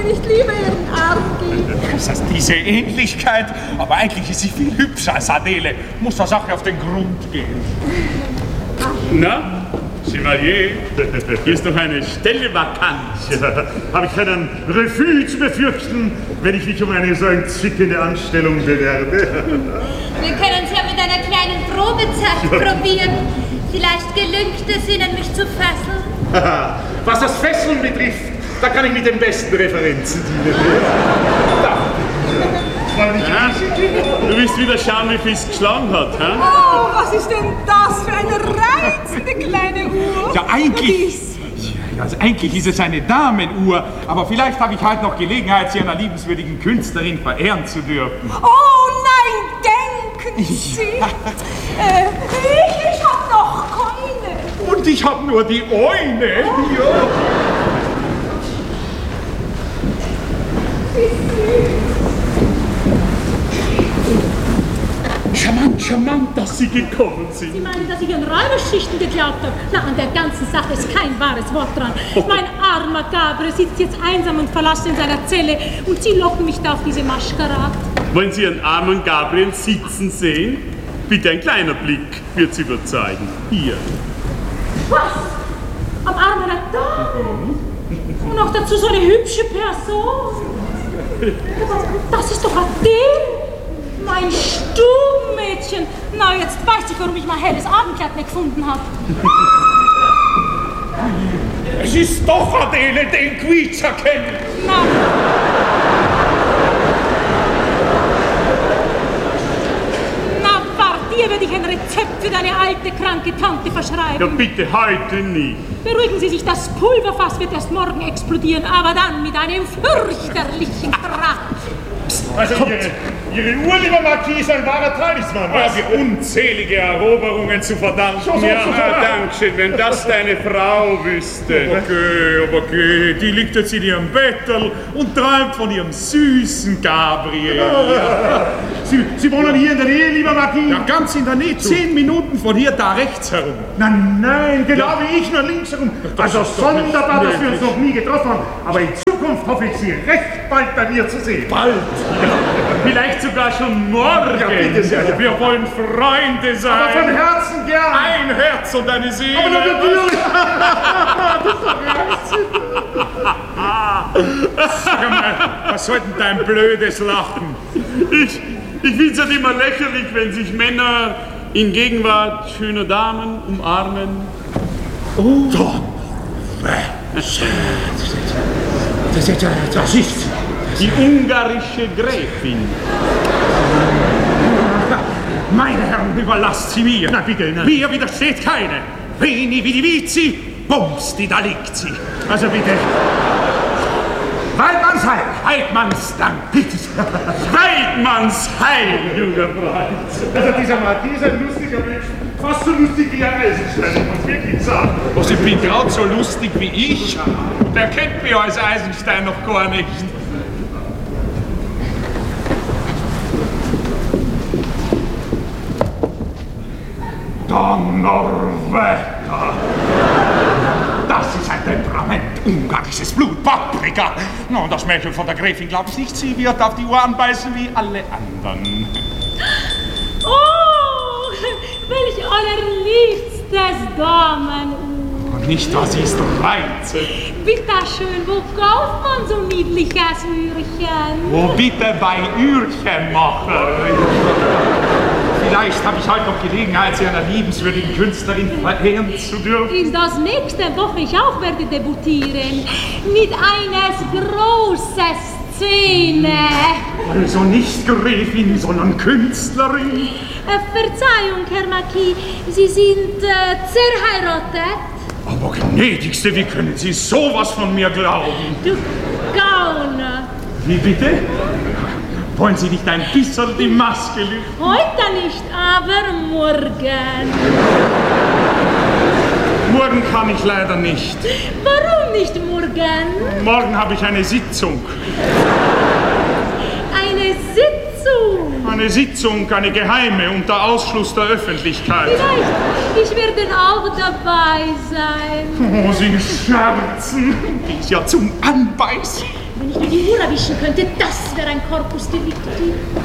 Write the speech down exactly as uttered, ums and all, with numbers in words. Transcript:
mir nicht lieber ihren Arm geben? Das heißt, diese Ähnlichkeit, aber eigentlich ist sie viel hübscher als Adele. Muss der Sache auf den Grund gehen. Na, Chevalier, hier ist noch eine Stelle vakant. Ja, habe ich keinen Refus zu befürchten, wenn ich mich um eine so entzückende Anstellung bewerbe? Wir können es ja mit einer kleinen Probezeit probieren. Vielleicht gelüngt es Ihnen, mich zu fesseln. Was das Fesseln betrifft, da kann ich mit den besten Referenzen dienen. Da. Ja, du willst wieder schauen, wie viel es geschlagen hat, hä? Oh, was ist denn das für eine reizende kleine Uhr? Ja, eigentlich, ja, also eigentlich ist es eine Damenuhr, aber vielleicht habe ich halt noch Gelegenheit, sie einer liebenswürdigen Künstlerin verehren zu dürfen. Oh nein, denken Sie! äh, ich ich habe noch keine. Und ich habe nur die eine. Ja. Charmant, charmant, dass Sie gekommen sind. Sie meinen, dass ich an Räuberschichten geglaubt habe? Na, an der ganzen Sache ist kein wahres Wort dran. Mein armer Gabriel sitzt jetzt einsam und verlassen in seiner Zelle und Sie locken mich da auf diese Maskerade. Wollen Sie Ihren armen Gabriel sitzen sehen? Bitte ein kleiner Blick wird Sie überzeugen. Hier. Was? Am Arm einer Dame? Und noch dazu so eine hübsche Person? Das ist doch Adele! Mein Stubenmädchen! Na, jetzt weiß ich, warum ich mein helles Abendkleid nicht gefunden habe. Es ist doch Adele, den Quietscher kennen. Na. Na, wart, dir werde ich ein Rezept für deine alte, kranke Tante verschreiben. Ja, bitte, heute nicht. Beruhigen Sie sich, das Pulverfass wird erst morgen explodieren, aber dann mit einem fürchterlichen Krach. Also Ihre, Ihre Uhr, lieber Marquis, ist ein wahrer Talisman. Ja, für unzählige Eroberungen zu verdanken. So, so, Ja, so, so. danke schön, wenn das deine Frau wüsste. Aber geh, aber geh, die liegt jetzt in ihrem Bettel und träumt von ihrem süßen Gabriel. Ja. Sie, Sie wohnen hier in der Nähe, lieber Marquis? Ja, ganz in der Nähe, zehn Minuten von hier da rechts herum. Nein, nein, genau Ja. wie ich, nur links herum. Das Also ist doch nicht sonderbar, dass wir uns möglich. noch nie getroffen haben. Aber in Zukunft hoffe ich, Sie recht bald bei mir zu sehen. Bald. Vielleicht sogar schon morgen. Ja, bitte sehr. Ja. Wir wollen Freunde sein. Aber von Herzen gern. Ein Herz und eine Seele. Aber natürlich. Sag mal, was soll denn dein blödes Lachen? Ich, ich finde es halt immer lächerlich, wenn sich Männer in Gegenwart schöner Damen umarmen. Oh. Das, das, das ist... Die ungarische Gräfin. Meine Herren, überlasst sie mir. Na bitte, nein. Mir widersteht keine. Veni, vidi, vici, bumsti, da liegt sie. Also bitte. Waldmannsheil. Heidmannsdank, bitte. Weidmannsheil, junger Freund. Also dieser Marquis ist ein lustiger Mensch. Fast so lustig wie ein Eisenstein, muss ich wirklich sagen. Was, ich bin gerade so lustig wie ich? Der kennt mich als Eisenstein noch gar nicht. Donnerwetter! Das ist ein Temperament, ungarisches Blut, Paprika. No, das Mädchen von der Gräfin glaubt es nicht, sie wird auf die Ohren beißen wie alle anderen. Oh, welch allerliebstes Damenuhr. Und nicht, was ist reizend. Bitteschön, wo kauft man so niedliches Uhrchen? Wo bitte bei Uhrchenmacher? Vielleicht habe ich heute noch Gelegenheit, sie einer liebenswürdigen Künstlerin verehren zu dürfen. Ist das nächste Woche ich auch werde debütieren mit einer großen Szene. Also nicht Gräfin, sondern Künstlerin. Äh, Verzeihung, Herr Marquis, Sie sind äh, zerheiratet? Aber gnädigste, wie können Sie sowas von mir glauben? Du Gauner. Wie bitte? Wollen Sie nicht ein bisschen die Maske lüften? Heute nicht, aber morgen. Morgen kann ich leider nicht. Warum nicht morgen? Morgen habe ich eine Sitzung. Eine Sitzung. Eine Sitzung, eine geheime, unter Ausschluss der Öffentlichkeit. Vielleicht, ich werde auch dabei sein. Oh, Sie scherzen. Die ist ja zum Anbeißen. Wenn ich mir die erwischen könnte, das wäre ein Corpus Delicti.